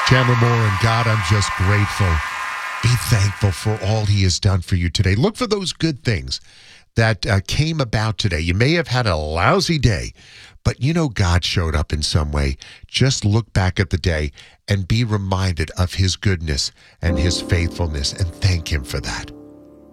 Chandler Moore, and God, I'm just grateful. Be thankful for all he has done for you today. Look for those good things that came about today. You may have had a lousy day, but you know God showed up in some way. Just look back at the day and be reminded of his goodness and his faithfulness and thank him for that.